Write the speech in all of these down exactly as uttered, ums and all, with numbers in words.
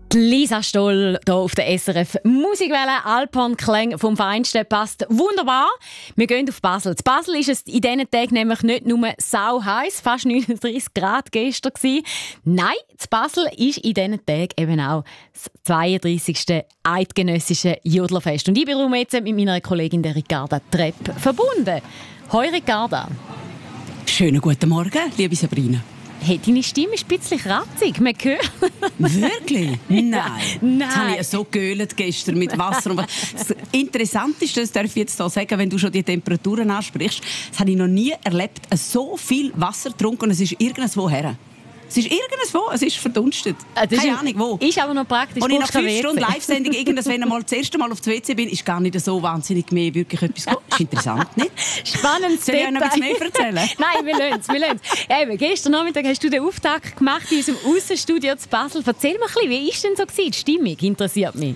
Lisa Stoll hier auf der S R F Musikwelle. Alphorn-Klänge vom Feinsten passt wunderbar. Wir gehen auf Basel. In Basel ist es in diesen Tagen nämlich nicht nur sau heiß, fast neununddreißig Grad gestern gewesen. Nein, in Basel ist in diesen Tagen eben auch das zweiunddreißigste eidgenössische Jodlerfest. Und ich bin jetzt mit meiner Kollegin der Ricarda Trepp verbunden. Hoi Ricarda. Schönen guten Morgen, liebe Sabrina. Hey, deine Stimme ist ein bisschen kratzig. Man hört. Wirklich? Nein. Nein. Das habe ich so geölt gestern mit Wasser. Und das Interessante, das darf ich jetzt hier sagen, wenn du schon die Temperaturen ansprichst, das habe ich noch nie erlebt. So viel Wasser getrunken und es ist irgendwo her. Es ist irgendwo, es ist verdunstet. Ah, Keine ist, Ahnung wo. Ist aber noch praktisch. Und ich nach fünf Stunden Live-Sendung irgendwann einmal das erste Mal auf das W C bin, ist gar nicht so wahnsinnig mehr wirklich etwas gekommen. Ist interessant, nicht? Spannend. Soll ich euch noch etwas mehr erzählen? Nein, wir lassen es, wir lassen es. Eben, gestern Nachmittag hast du den Auftakt gemacht in unserem Aussenstudio zu Basel. Erzähl mal ein bisschen, wie war denn so gewesen? Die Stimmung interessiert mich.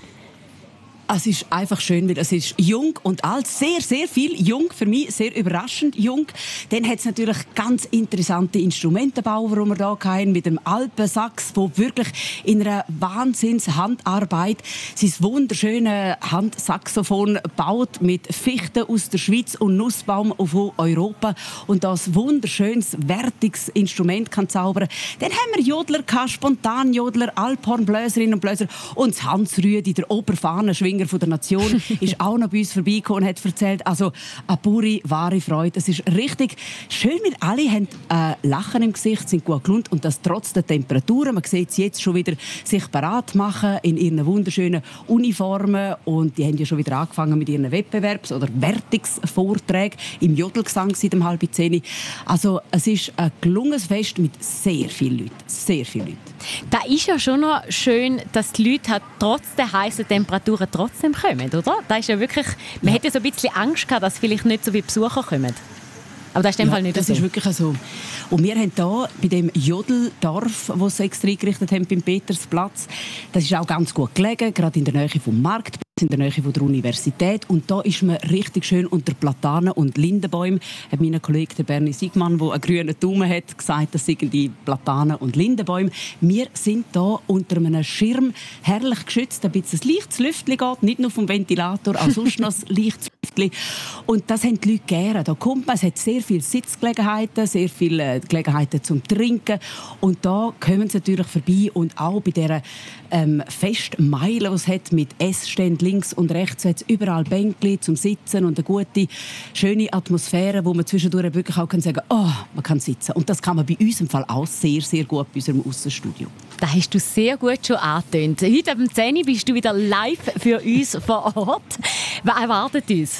Es ist einfach schön, weil es ist jung und alt, sehr, sehr viel jung, für mich sehr überraschend jung. Dann hat es natürlich ganz interessante Instrumentenbauer, die wir hier hatten, mit dem Alpensax, der wirklich in einer Wahnsinns-Handarbeit sein wunderschöne Handsaxophon baut mit Fichten aus der Schweiz und Nussbaum von Europa und das wunderschönes, wertiges Instrument kann zaubern. Dann haben wir Jodler, Spontanjodler, Alphornbläserinnen und Bläser und das Hans Rüedi, der Oberfahnenschwinger von der Nation, ist auch noch bei uns vorbeigekommen und hat erzählt, also eine pure, wahre Freude. Es ist richtig schön, weil alle haben äh, Lachen im Gesicht, sind gut gelohnt und das trotz der Temperaturen. Man sieht sie jetzt schon wieder sich bereit machen in ihren wunderschönen Uniformen und die haben ja schon wieder angefangen mit ihren Wettbewerbs- oder Wertungsvorträgen im Jodelgesang seit um halb zehn. Also es ist ein gelungenes Fest mit sehr vielen Leuten. Sehr vielen Leuten. Da ist ja schon noch schön, dass die Leute halt trotz der heißen Temperaturen trotzdem kommen, oder? Da ist ja wirklich, man ja. hätte ja so ein bisschen Angst gehabt, dass vielleicht nicht so viele Besucher kommen. Aber das ist in dem ja, Fall nicht das so. Das ist wirklich so. Und wir haben hier bei dem Jodeldorf, das sie extra eingerichtet haben, beim Petersplatz, das ist auch ganz gut gelegen, gerade in der Nähe vom Marktplatz, in der Nähe von der Universität. Und da ist man richtig schön unter Platanen und Lindenbäumen. Hat mein Kollege der Bernie Siegmann, der einen grünen Daumen hat, gesagt, das sind die Platanen und Lindenbäume. Wir sind hier unter einem Schirm, herrlich geschützt, damit es ein leichtes Lüftchen geht, nicht nur vom Ventilator, auch sonst noch ein leichtes Lüftchen. Und das haben die Leute gerne. Da kommt man, es hat sehr viele Sitzgelegenheiten, sehr viele Gelegenheiten zum Trinken. Und da kommen sie natürlich vorbei. Und auch bei dieser ähm, Festmeile, die es hat, mit Essständen links und rechts, hat es überall Bänkli zum Sitzen und eine gute, schöne Atmosphäre, wo man zwischendurch wirklich auch sagen kann, oh, man kann sitzen. Und das kann man bei uns im Fall auch sehr, sehr gut bei unserem Aussenstudio. Das hast du sehr gut schon angetönt. Heute ab zehn Uhr bist du wieder live für uns vor Ort. Was erwartet uns?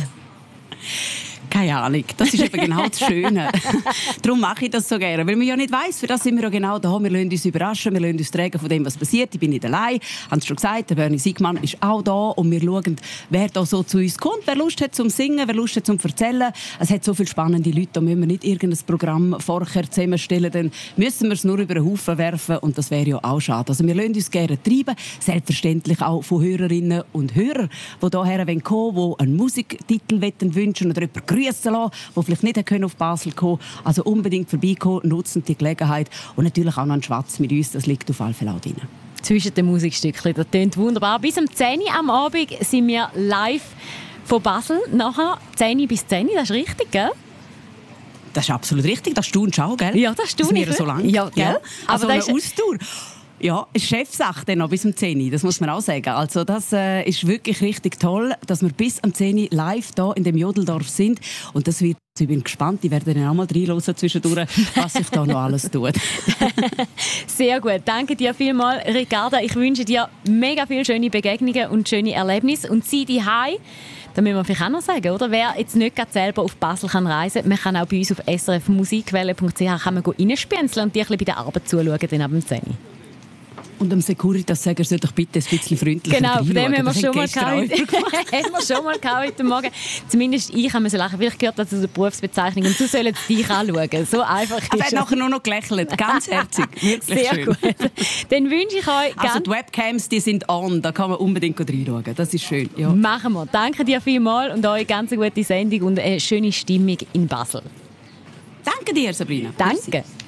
Keine Ahnung. Das ist eben genau das Schöne. Darum mache ich das so gerne. Weil man ja nicht weiss, für das sind wir ja genau da. Wir lassen uns überraschen, wir lassen uns tragen von dem, was passiert. Ich bin nicht allein. Ich habe es schon gesagt, der Bernie Siegmann ist auch da. Und wir schauen, wer da so zu uns kommt, wer Lust hat zum Singen, wer Lust hat zum Erzählen. Es hat so viele spannende Leute, da müssen wir nicht irgendein Programm vorher zusammenstellen. Dann müssen wir es nur über den Haufen werfen. Und das wäre ja auch schade. Also wir lassen uns gerne treiben. Selbstverständlich auch von Hörerinnen und Hörern, die hierher kommen wollen, die einen Musiktitel wünschen oder jemanden grüßen lassen, die vielleicht nicht auf Basel kommen können. Also unbedingt vorbeikommen, nutzen die Gelegenheit. Und natürlich auch noch ein Schwatz mit uns, das liegt auf alle Fälle auch drin. Zwischen den Musikstückchen, das klingt wunderbar. Bis um zehn Uhr am Abend sind wir live von Basel. Nachher zehn Uhr bis zehn Uhr, das ist richtig, gell? Das ist absolut richtig, das staunst du auch, gell? Ja, das staune ich. Das so lange. Ja, gell? Ja. Also aber eine das ist Austour. Ja, ist Chefsache dann noch bis um zehn Uhr, das muss man auch sagen. Also das äh, ist wirklich richtig toll, dass wir bis um zehn Uhr live hier in dem Jodeldorf sind. Und das wird, ich bin gespannt, ich werde dann auch mal reinhören zwischendurch, was sich da noch alles tut. Sehr gut, danke dir vielmals, Ricarda. Ich wünsche dir mega viele schöne Begegnungen und schöne Erlebnisse. Und sie die Hause. Da müssen wir vielleicht auch noch sagen, oder? Wer jetzt nicht selber auf Basel kann reisen kann, man kann auch bei uns auf s r f musikwelle punkt c h kann man reinspienzeln und dir ein bisschen bei der Arbeit zuschauen, dann ab dem zehn Uhr. Und dem Securitas sagen Sie doch bitte ein bisschen freundlicher. Genau, von dem haben wir das schon mal haben wir schon mal heute Morgen. Zumindest ich habe mir so lachen. Vielleicht gehört das zu der Berufsbezeichnung. Und du sollst dich anschauen. So einfach ist es. Er hat nachher nur noch gelächelt. Ganz herzig. Wirklich sehr schön. Gut. Dann wünsche ich euch... Also die Webcams, die sind on. Da kann man unbedingt reinschauen. Das ist schön. Ja. Machen wir. Danke dir vielmals und euch ganz gute Sendung und eine schöne Stimmung in Basel. Danke dir, Sabrina. Danke. Merci.